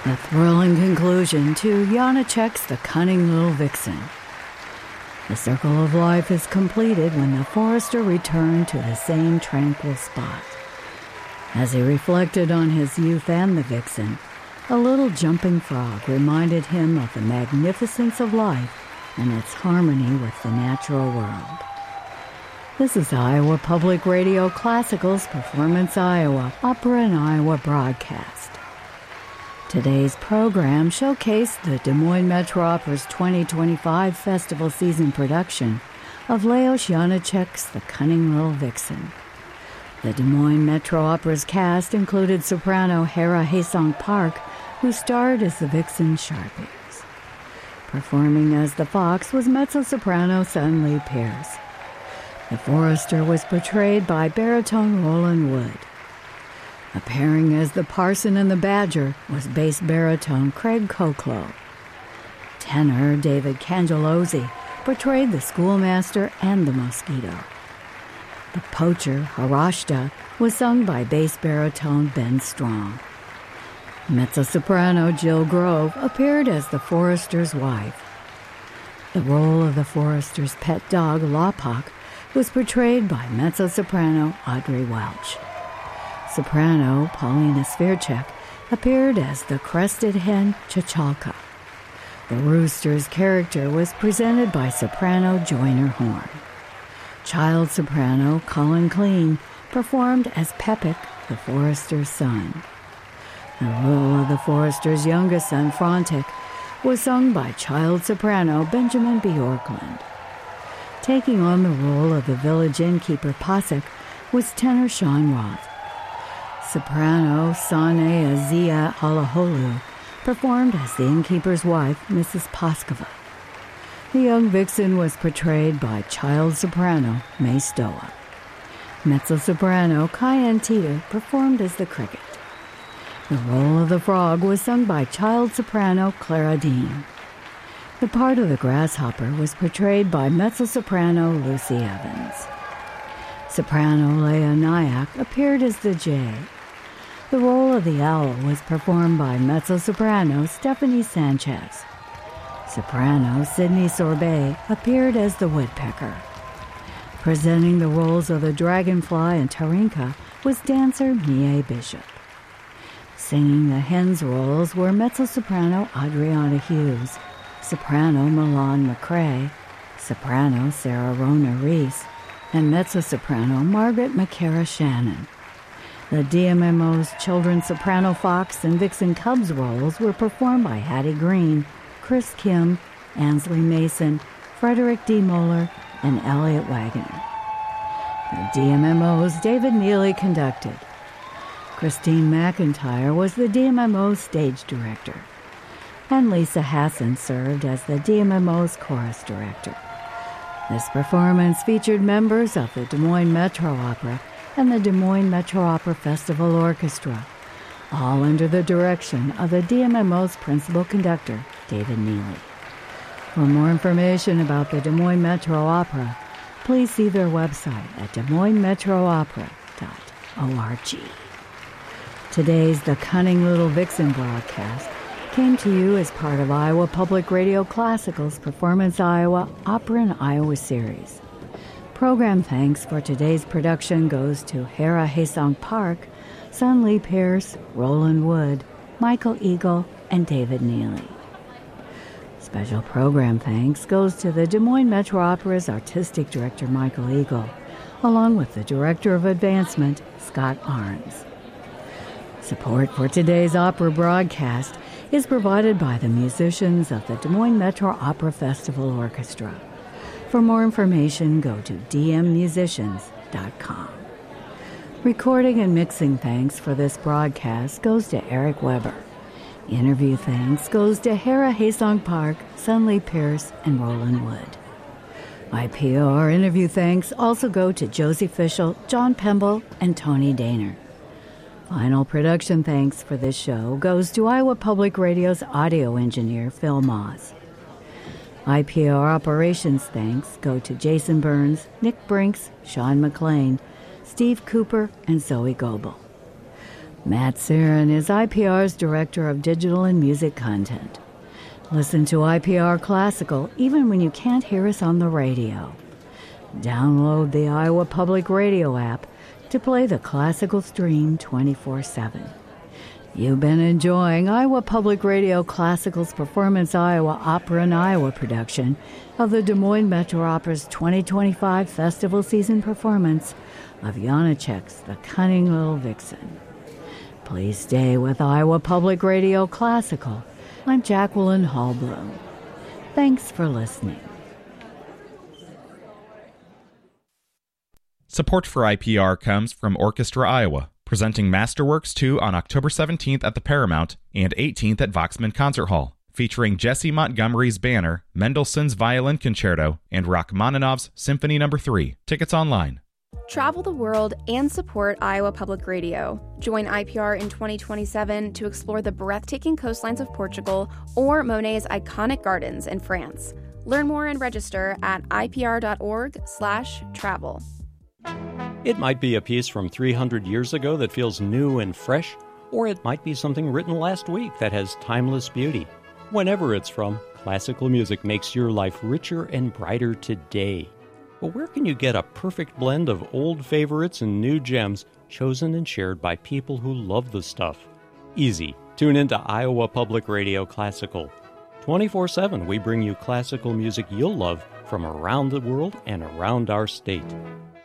The thrilling conclusion to Janacek's The Cunning Little Vixen. The circle of life is completed when the forester returned to the same tranquil spot. As he reflected on his youth and the vixen, a little jumping frog reminded him of the magnificence of life and its harmony with the natural world. This is Iowa Public Radio Classical's Performance Iowa Opera and Iowa broadcast. Today's program showcased the Des Moines Metro Opera's 2025 festival season production of Leos Janacek's The Cunning Little Vixen. The Des Moines Metro Opera's cast included soprano Hera Haesong Park, who starred as the vixen Sharpies. Performing as the fox was mezzo-soprano Sun-Lee Pierce. The forester was portrayed by baritone Roland Wood. Appearing as the parson and the badger was bass baritone Craig Koklo. Tenor David Cangellosi portrayed the schoolmaster and the mosquito. The poacher, Harashta, was sung by bass baritone Ben Strong. Mezzo-soprano Jill Grove appeared as the forester's wife. The role of the forester's pet dog, Lopok, was portrayed by mezzo-soprano Audrey Welch. Soprano Paulina Svirchek appeared as the crested hen Chachalka. The rooster's character was presented by soprano Joyner Horn. Child soprano Colin Clean performed as Pepik, the forester's son. The role of the forester's youngest son, Frontic, was sung by child soprano Benjamin Bjorklund. Taking on the role of the village innkeeper Pasek was tenor Sean Roth. Soprano Sane Azia Alaholu performed as the innkeeper's wife, Mrs. Paskova. The young vixen was portrayed by child soprano May Stoa. Mezzo-soprano Kai Antita performed as the cricket. The role of the frog was sung by child soprano Clara Dean. The part of the grasshopper was portrayed by mezzo-soprano Lucy Evans. Soprano Leah Nyack appeared as the jay. The role of the owl was performed by mezzo-soprano Stephanie Sanchez. Soprano Sydney Sorbet appeared as the woodpecker. Presenting the roles of the dragonfly and Tarinka was dancer Mie Bishop. Singing the hen's roles were mezzo-soprano Adriana Hughes, soprano Milan McCrae, soprano Sarah Rona Reese, and mezzo-soprano Margaret McCara Shannon. The DMMO's children's soprano fox and vixen cubs roles were performed by Hattie Green, Chris Kim, Ansley Mason, Frederick D. Moeller, and Elliot Wagner. The DMMO's David Neely conducted. Christine McIntyre was the DMMO's stage director, and Lisa Hassan served as the DMMO's chorus director. This performance featured members of the Des Moines Metro Opera and the Des Moines Metro Opera Festival Orchestra, all under the direction of the DMMO's principal conductor, David Neely. For more information about the Des Moines Metro Opera, please see their website at DesMoinesMetroOpera.org. Today's The Cunning Little Vixen broadcast came to you as part of Iowa Public Radio Classical's Performance Iowa Opera and Iowa series. Program thanks for today's production goes to Hera Haesong Park, Sun-Lee Pierce, Roland Wood, Michael Eagle, and David Neely. Special program thanks goes to the Des Moines Metro Opera's Artistic Director Michael Eagle, along with the Director of Advancement, Scott Arns. Support for today's opera broadcast is provided by the musicians of the Des Moines Metro Opera Festival Orchestra. For more information, go to dmmusicians.com. Recording and mixing thanks for this broadcast goes to Eric Weber. Interview thanks goes to Hera Haesong Park, Sun-Lee Pierce, and Roland Wood. IPR interview thanks also go to Josie Fischel, John Pemble, and Tony Daner. Final production thanks for this show goes to Iowa Public Radio's audio engineer, Phil Moss. IPR operations thanks go to Jason Burns, Nick Brinks, Sean McLean, Steve Cooper, and Zoe Goebel. Matt Siren is IPR's Director of Digital and Music Content. Listen to IPR Classical even when you can't hear us on the radio. Download the Iowa Public Radio app to play the classical stream 24/7. You've been enjoying Iowa Public Radio Classical's Performance Iowa Opera and Iowa production of the Des Moines Metro Opera's 2025 festival season performance of Janacek's The Cunning Little Vixen. Please stay with Iowa Public Radio Classical. I'm Jacqueline Hallblum. Thanks for listening. Support for IPR comes from Orchestra Iowa, presenting Masterworks 2 on October 17th at the Paramount and 18th at Voxman Concert Hall, featuring Jesse Montgomery's Banner, Mendelssohn's Violin Concerto, and Rachmaninoff's Symphony No. 3. Tickets online. Travel the world and support Iowa Public Radio. Join IPR in 2027 to explore the breathtaking coastlines of Portugal or Monet's iconic gardens in France. Learn more and register at ipr.org/travel. It might be a piece from 300 years ago that feels new and fresh, or it might be something written last week that has timeless beauty. Whenever it's from, classical music makes your life richer and brighter today. But where can you get a perfect blend of old favorites and new gems chosen and shared by people who love the stuff? Easy. Tune into Iowa Public Radio Classical. 24/7 we bring you classical music you'll love from around the world and around our state.